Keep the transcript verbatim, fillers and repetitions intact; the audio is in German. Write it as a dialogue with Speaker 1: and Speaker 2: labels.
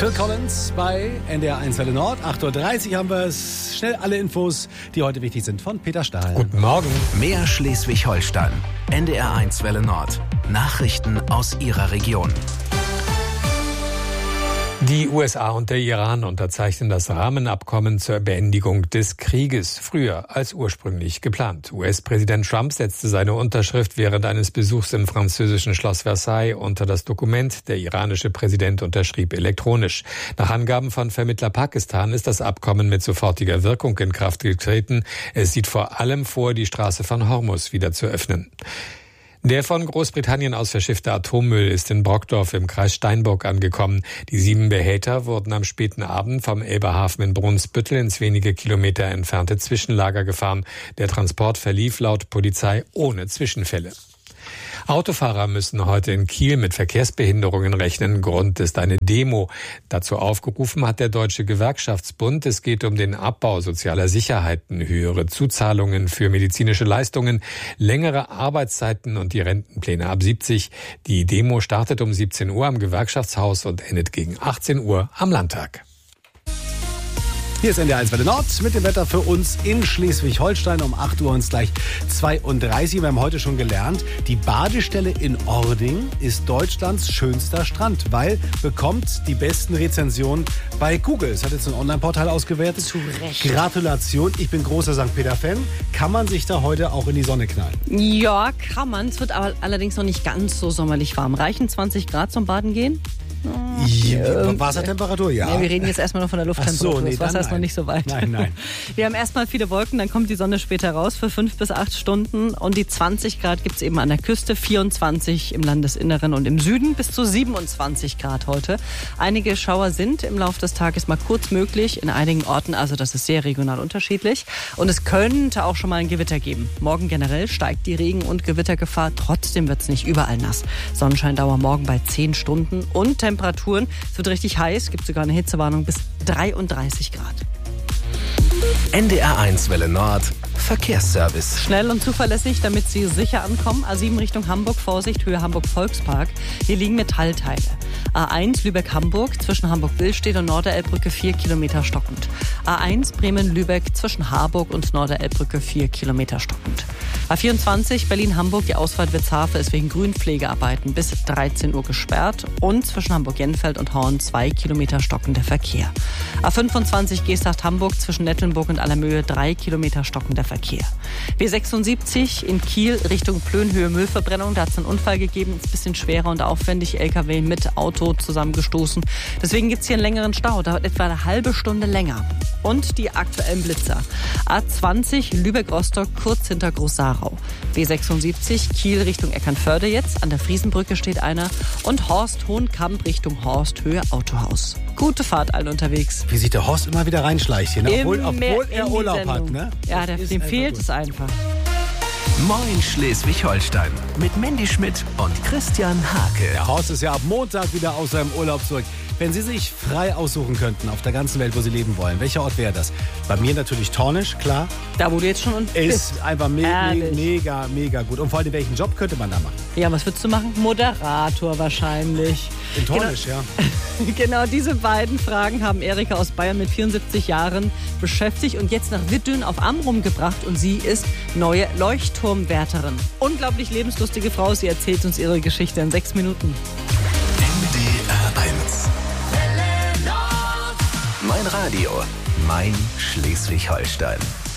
Speaker 1: Phil Collins bei N D R eins Welle Nord. acht Uhr dreißig haben wir es. Schnell alle Infos, die heute wichtig sind, von Peter Stahl.
Speaker 2: Guten Morgen.
Speaker 3: Mehr Schleswig-Holstein. N D R eins Welle Nord. Nachrichten aus Ihrer Region.
Speaker 2: Die U S A und der Iran unterzeichnen das Rahmenabkommen zur Beendigung des Krieges, früher als ursprünglich geplant. U S-Präsident Trump setzte seine Unterschrift während eines Besuchs im französischen Schloss Versailles unter das Dokument. Der iranische Präsident unterschrieb elektronisch. Nach Angaben von Vermittler Pakistan ist das Abkommen mit sofortiger Wirkung in Kraft getreten. Es sieht vor allem vor, die Straße von Hormuz wieder zu öffnen. Der von Großbritannien aus verschiffte Atommüll ist in Brockdorf im Kreis Steinburg angekommen. Die sieben Behälter wurden am späten Abend vom Elberhafen in Brunsbüttel ins wenige Kilometer entfernte Zwischenlager gefahren. Der Transport verlief laut Polizei ohne Zwischenfälle. Autofahrer müssen heute in Kiel mit Verkehrsbehinderungen rechnen. Grund ist eine Demo. Dazu aufgerufen hat der Deutsche Gewerkschaftsbund. Es geht um den Abbau sozialer Sicherheiten, höhere Zuzahlungen für medizinische Leistungen, längere Arbeitszeiten und die Rentenpläne ab siebzig. Die Demo startet um siebzehn Uhr am Gewerkschaftshaus und endet gegen achtzehn Uhr am Landtag.
Speaker 1: Hier ist N D R eins Welle Nord mit dem Wetter für uns in Schleswig-Holstein. Um acht Uhr uns gleich zweiunddreißig. Wir haben heute schon gelernt, die Badestelle in Ording ist Deutschlands schönster Strand, weil bekommt die besten Rezensionen bei Google. Es hat jetzt ein Online-Portal ausgewertet.
Speaker 4: Zu Recht.
Speaker 1: Gratulation, ich bin großer Sankt Peter-Fan. Kann man sich da heute auch in die Sonne knallen?
Speaker 4: Ja, kann man. Es wird aber allerdings noch nicht ganz so sommerlich warm. Reichen zwanzig Grad zum Baden gehen?
Speaker 1: Ja, Wassertemperatur, ja.
Speaker 4: ja. Wir reden jetzt erstmal noch von der Lufttemperatur.
Speaker 1: So, nee,
Speaker 4: das Wasser ist noch
Speaker 1: nein.
Speaker 4: nicht so weit.
Speaker 1: Nein, nein.
Speaker 4: Wir haben erstmal viele Wolken, dann kommt die Sonne später raus für fünf bis acht Stunden. Und die zwanzig Grad gibt es eben an der Küste, vierundzwanzig im Landesinneren und im Süden, bis zu siebenundzwanzig Grad heute. Einige Schauer sind im Laufe des Tages mal kurz möglich, in einigen Orten, also das ist sehr regional unterschiedlich. Und es könnte auch schon mal ein Gewitter geben. Morgen generell steigt die Regen- und Gewittergefahr, trotzdem wird es nicht überall nass. Sonnenscheindauer morgen bei zehn Stunden und Temperaturen. Es wird richtig heiß, gibt sogar eine Hitzewarnung bis dreiunddreißig Grad.
Speaker 3: N D R eins Welle Nord. Verkehrsservice.
Speaker 4: Schnell und zuverlässig, damit Sie sicher ankommen. A sieben Richtung Hamburg, Vorsicht, Höhe Hamburg-Volkspark. Hier liegen Metallteile. A eins Lübeck-Hamburg, zwischen Hamburg-Billstedt und Norderelbbrücke vier Kilometer stockend. A eins Bremen-Lübeck, zwischen Harburg und Norderelbbrücke vier Kilometer stockend. A vierundzwanzig Berlin-Hamburg, die Ausfahrt Witzhafe ist wegen Grünpflegearbeiten bis dreizehn Uhr gesperrt. Und zwischen Hamburg-Jenfeld und Horn zwei Kilometer stockender Verkehr. A fünfundzwanzig Geesthacht-Hamburg, zwischen Nettelnburg und Allermöhe drei Kilometer stockender Verkehr. B sechsundsiebzig in Kiel Richtung Plönhöhe Müllverbrennung. Da hat es einen Unfall gegeben, ist ein bisschen schwerer und aufwendig. L K W mit Auto zusammengestoßen. Deswegen gibt es hier einen längeren Stau. Dauert etwa eine halbe Stunde länger. Und die aktuellen Blitzer. A zwanzig Lübeck-Rostock kurz hinter Groß-Sarau. B sechsundsiebzig Kiel Richtung Eckernförde jetzt. An der Friesenbrücke steht einer. Und Horst Hohenkamp Richtung Horst Höhe Autohaus. Gute Fahrt allen unterwegs.
Speaker 1: Wie sich der Horst immer wieder reinschleicht hier, ne? Obwohl,
Speaker 4: Immer
Speaker 1: obwohl
Speaker 4: in
Speaker 1: er
Speaker 4: die
Speaker 1: Urlaub
Speaker 4: Sendung.
Speaker 1: hat, ne?
Speaker 4: Ja, der, dem fehlt es einfach.
Speaker 3: Moin Schleswig-Holstein. Mit Mandy Schmidt und Christian Hake.
Speaker 1: Der Horst ist ja ab Montag wieder aus seinem Urlaub zurück. Wenn Sie sich frei aussuchen könnten auf der ganzen Welt, wo Sie leben wollen, welcher Ort wäre das? Bei mir natürlich Tornisch, klar.
Speaker 4: Da, wo du jetzt schon und
Speaker 1: Ist
Speaker 4: bist.
Speaker 1: einfach me me
Speaker 4: Ehrlich.
Speaker 1: mega, mega gut. Und vor allem, welchen Job könnte man da machen?
Speaker 4: Ja, was würdest du machen? Moderator wahrscheinlich.
Speaker 1: In Tornisch, ja.
Speaker 4: Genau diese beiden Fragen haben Erika aus Bayern mit vierundsiebzig Jahren beschäftigt und jetzt nach Wittdün auf Amrum gebracht. Und sie ist neue Leuchtturmwärterin. Unglaublich lebenslustige Frau. Sie erzählt uns ihre Geschichte in sechs Minuten.
Speaker 3: N D R eins. Mein Radio. Mein Schleswig-Holstein.